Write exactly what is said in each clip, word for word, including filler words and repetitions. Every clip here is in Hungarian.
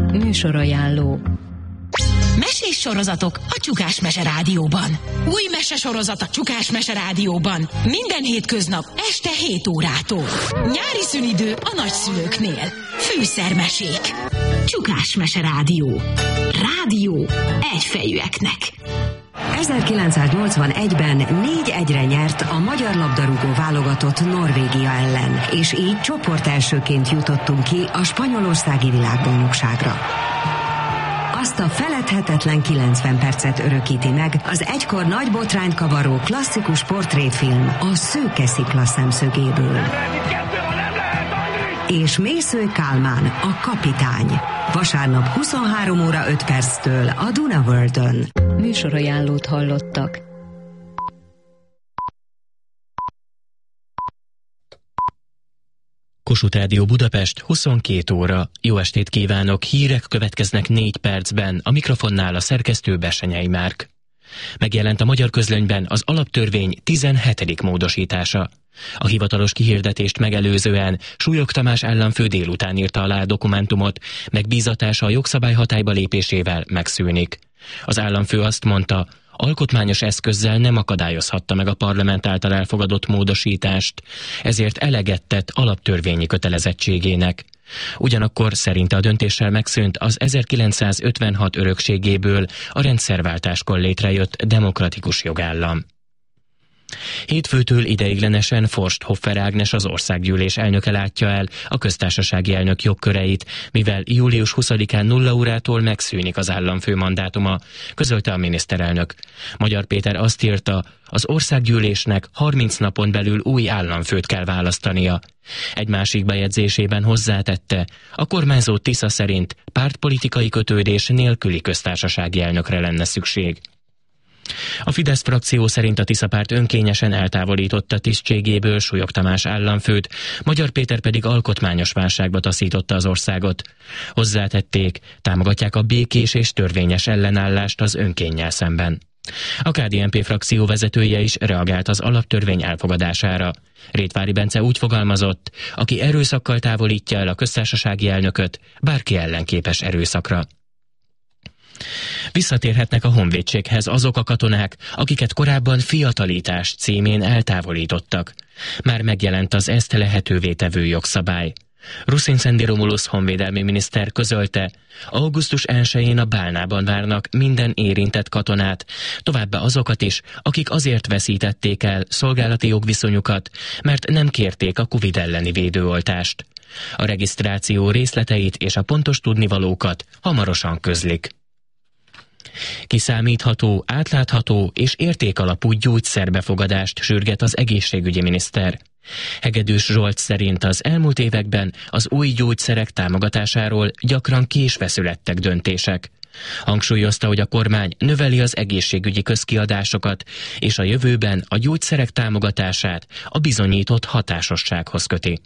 Műsorajánló. Mesés sorozatok a Csukás Mese Rádióban. Új mesesorozat a Csukás Mese Rádióban. Minden hétköznap este hét órától. Nyári szünidő a nagyszülőknél. Fűszermesék. Csukás Mese Rádió. Rádió egyfejűeknek. ezerkilencszáznyolcvanegyben négy egyre nyert a magyar labdarúgó válogatott Norvégia ellen, és így csoportelsőként jutottunk ki a spanyolországi világbajnokságra. Azt a feledhetetlen kilencven percet örökíti meg az egykor nagy botrányt kavaró klasszikus portréfilm a Szőke Szikla szemszögéből. És Mészöly Kálmán, a kapitány. Vasárnap huszonhárom óra öt perctől a Duna Worldön. Műsorajánlót hallottak. Kossuth Rádió Budapest, huszonkét óra. Jó estét kívánok, hírek következnek négy percben, a mikrofonnál a szerkesztő Bessenyei Márk. Megjelent a Magyar Közlönyben az alaptörvény tizenhetedik módosítása. A hivatalos kihirdetést megelőzően Súlyog Tamás államfő délután írta alá a dokumentumot, megbízatása a jogszabály hatályba lépésével megszűnik. Az államfő azt mondta, alkotmányos eszközzel nem akadályozhatta meg a parlament által elfogadott módosítást, ezért eleget tett alaptörvényi kötelezettségének. Ugyanakkor szerinte a döntéssel megszűnt az ezerkilencszázötvenhat örökségéből a rendszerváltáskor létrejött demokratikus jogállam. Hétfőtől ideiglenesen Forst Hoffer Ágnes, az Országgyűlés elnöke látja el a köztársasági elnök jogköreit, mivel július huszadikán nulla órától megszűnik az államfő mandátuma, közölte a miniszterelnök. Magyar Péter azt írta, az Országgyűlésnek harminc napon belül új államfőt kell választania. Egy másik bejegyzésében hozzátette, a kormányzó Tisza szerint pártpolitikai kötődés nélküli köztársasági elnökre lenne szükség. A Fidesz frakció szerint a Tisza párt önkényesen eltávolította tisztségéből Súlyog Tamás államfőt, Magyar Péter pedig alkotmányos válságba taszította az országot. Hozzátették, támogatják a békés és törvényes ellenállást az önkénnyel szemben. A ká dé en pé frakció vezetője is reagált az alaptörvény elfogadására. Rétvári Bence úgy fogalmazott, aki erőszakkal távolítja el a köztársasági elnököt, bárki ellen képes erőszakra. Visszatérhetnek a honvédséghez azok a katonák, akiket korábban fiatalítás címén eltávolítottak. Már megjelent az ezt lehetővé tevő jogszabály. Ruszin Szendi Romulusz honvédelmi miniszter közölte, augusztus elsején a Bálnában várnak minden érintett katonát, továbbá azokat is, akik azért veszítették el szolgálati jogviszonyukat, mert nem kérték a Covid elleni védőoltást. A regisztráció részleteit és a pontos tudnivalókat hamarosan közlik. Kiszámítható, átlátható és értékalapú gyógyszerbefogadást sürget az egészségügyi miniszter. Hegedűs Zsolt szerint az elmúlt években az új gyógyszerek támogatásáról gyakran késve születtek döntések. Hangsúlyozta, hogy a kormány növeli az egészségügyi közkiadásokat, és a jövőben a gyógyszerek támogatását a bizonyított hatásossághoz köti.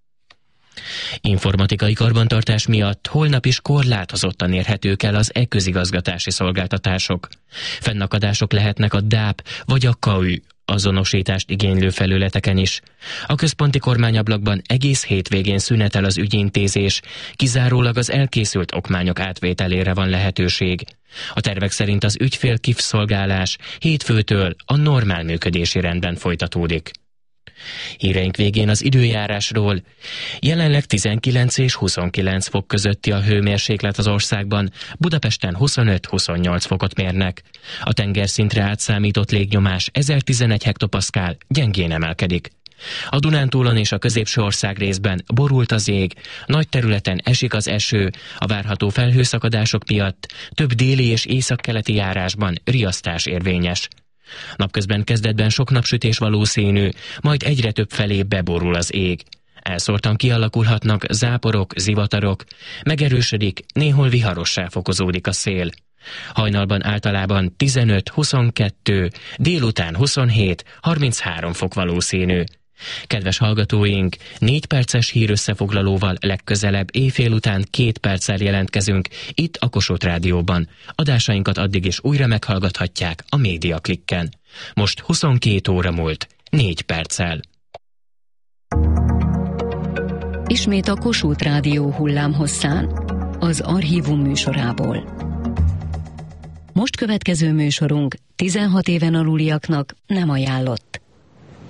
Informatikai karbantartás miatt holnap is korlátozottan érhetők el az e-közigazgatási szolgáltatások. Fennakadások lehetnek a dáp vagy a ká ú azonosítást igénylő felületeken is. A központi kormányablakban egész hétvégén szünetel az ügyintézés, kizárólag az elkészült okmányok átvételére van lehetőség. A tervek szerint az ügyfél ká i ef szolgálás hétfőtől a normál működési rendben folytatódik. Híreink végén az időjárásról. Jelenleg tizenkilenc és huszonkilenc fok közötti a hőmérséklet az országban, Budapesten huszonöt-huszonnyolc fokot mérnek. A tengerszintre átszámított légnyomás ezertizenegy hektopaszkál, gyengén emelkedik. A Dunántúlon és a középső ország részben borult az ég, nagy területen esik az eső, a várható felhőszakadások miatt több déli és északkeleti járásban riasztás érvényes. Napközben kezdetben sok napsütés valószínű, majd egyre több felé beborul az ég. Elszórtan kialakulhatnak záporok, zivatarok, megerősödik, néhol viharossá fokozódik a szél. Hajnalban általában tizenöt-huszonkettő, délután huszonhét-harminchárom fok valószínű. Kedves hallgatóink, négy perces hírösszefoglalóval legközelebb éjfél után két perccel jelentkezünk itt a Kossuth Rádióban. Adásainkat addig is újra meghallgathatják a Média Klikken. Most huszonkét óra múlt, négy perccel. Ismét a Kossuth Rádió hullámhosszán. az Archívum műsorából. Most következő műsorunk tizenhat éven aluliaknak nem ajánlott.